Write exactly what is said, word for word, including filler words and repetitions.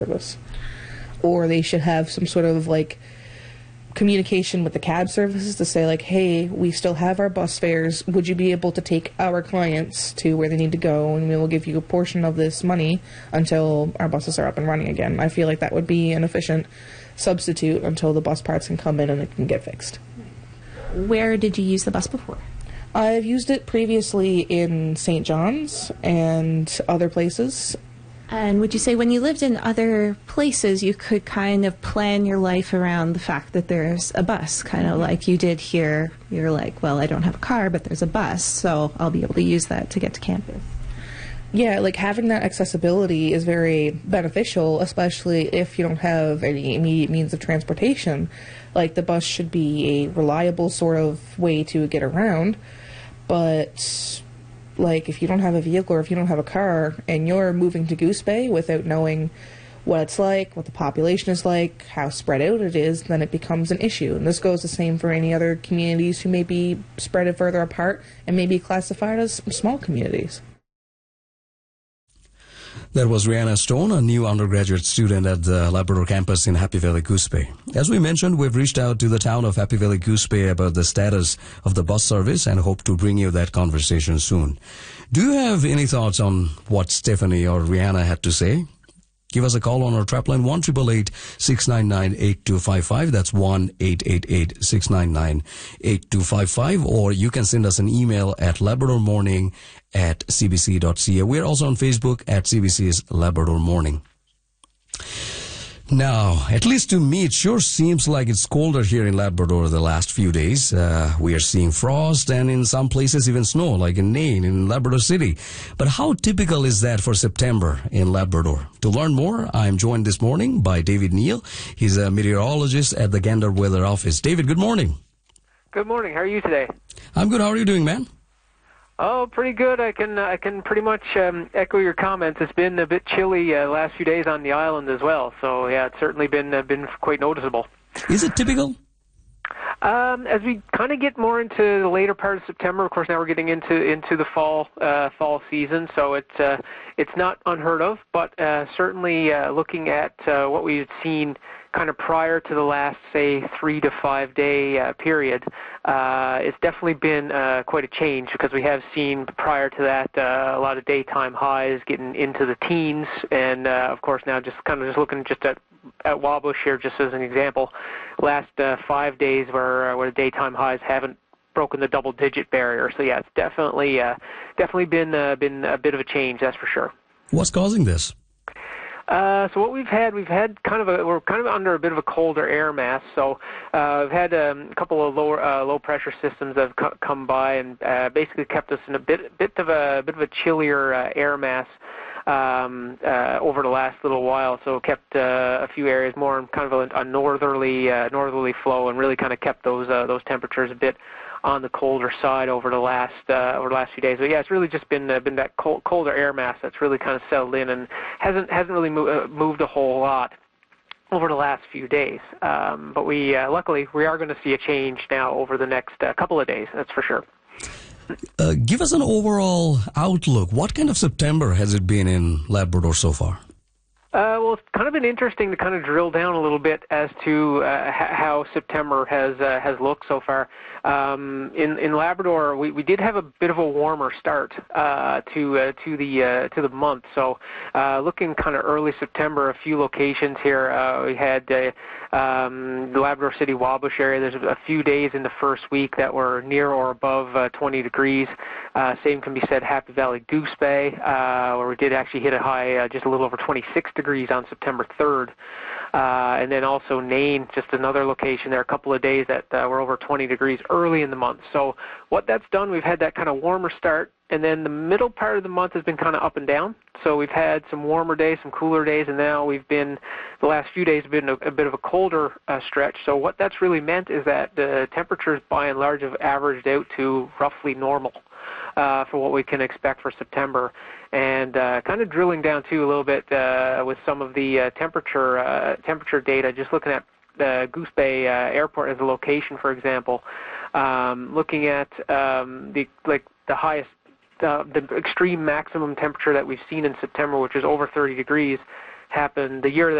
service. Or they should have some sort of like communication with the cab services to say like, hey, we still have our bus fares. Would you be able to take our clients to where they need to go, and we will give you a portion of this money until our buses are up and running again. I feel like that would be an efficient substitute until the bus parts can come in and it can get fixed. Where did you use the bus before? I've used it previously in Saint John's and other places. And would you say when you lived in other places, you could kind of plan your life around the fact that there's a bus, kind of like you did here? You're like, well, I don't have a car, but there's a bus, so I'll be able to use that to get to campus. Yeah, like having that accessibility is very beneficial, especially if you don't have any immediate means of transportation. Like the bus should be a reliable sort of way to get around, but like if you don't have a vehicle or if you don't have a car and you're moving to Goose Bay without knowing what it's like, what the population is like, how spread out it is, then it becomes an issue. And this goes the same for any other communities who may be spread further apart and may be classified as small communities. That was Rihanna Stone, a new undergraduate student at the Labrador campus in Happy Valley Goose Bay. As we mentioned, we've reached out to the town of Happy Valley Goose Bay about the status of the bus service and hope to bring you that conversation soon. Do you have any thoughts on what Stephanie or Rihanna had to say? Give us a call on our trap line one eight eight eight, six nine nine, eight two five five. That's one eight eight eight, six nine nine, eight two five five. Or you can send us an email at labradormorning at c b c dot c a. We're also on Facebook at C B C's Labrador Morning. Now, at least to me, it sure seems like it's colder here in Labrador the last few days. Uh, we are seeing frost and in some places even snow, like in Nain, in Labrador City. But how typical is that for September in Labrador? To learn more, I'm joined this morning by David Neal. He's a meteorologist at the Gander Weather Office. David, good morning. Good morning. How are you today? I'm good. How are you doing, man? Oh, pretty good. I can I can pretty much um, echo your comments. It's been a bit chilly uh, last few days on the island as well. So yeah, it's certainly been uh, been quite noticeable. Is it typical? Um, as we kind of get more into the later part of September, of course, now we're getting into into the fall uh, fall season. So it's uh, it's not unheard of, but uh, certainly uh, looking at uh, what we've seen kind of prior to the last, say, three to five day uh, period, uh, it's definitely been uh, quite a change because we have seen prior to that uh, a lot of daytime highs getting into the teens, and uh, of course now just kind of just looking just at at Wabush here, just as an example, last uh, five days where uh, where the daytime highs haven't broken the double-digit barrier. So yeah, it's definitely uh, definitely been uh, been a bit of a change, that's for sure. What's causing this? Uh, so what we've had, we've had kind of a, we're kind of under a bit of a colder air mass. So uh, we've had um, a couple of lower uh, low pressure systems that have co- come by and uh, basically kept us in a bit bit of a bit of a chillier uh, air mass um, uh, over the last little while. So kept uh, a few areas more in kind of a, a northerly uh, northerly flow, and really kind of kept those uh, those temperatures a bit on the colder side over the last uh, over the last few days. But yeah, it's really just been uh, been that cold, colder air mass that's really kind of settled in and hasn't hasn't really mo- uh, moved a whole lot over the last few days. Um, but we uh, luckily we are going to see a change now over the next uh, couple of days. That's for sure. Uh, give us an overall outlook. What kind of September has it been in Labrador so far? Uh, well, it's kind of been interesting to kind of drill down a little bit as to uh, h- how September has uh, has looked so far. Um, in in Labrador, we, we did have a bit of a warmer start uh, to uh, to the uh, to the month. So, uh, looking kind of early September, a few locations here. Uh, we had uh, um, the Labrador City Wabush area. There's a few days in the first week that were near or above uh, twenty degrees. Uh, same can be said Happy Valley Goose Bay, uh, where we did actually hit a high uh, just a little over twenty-six degrees on September third. Uh, and then also Nain, just another location there, a couple of days that uh, were over twenty degrees early in the month. So what that's done, we've had that kind of warmer start, and then the middle part of the month has been kind of up and down. So we've had some warmer days, some cooler days, and now we've been, the last few days have been a, a bit of a colder uh, stretch. So what that's really meant is that the temperatures by and large have averaged out to roughly normal uh, for what we can expect for September. And uh, kind of drilling down too a little bit uh, with some of the uh, temperature uh, temperature data, just looking at the Goose Bay uh, Airport as a location, for example, um, looking at um, the like the highest, uh, the extreme maximum temperature that we've seen in September, which is over thirty degrees, happened, the year that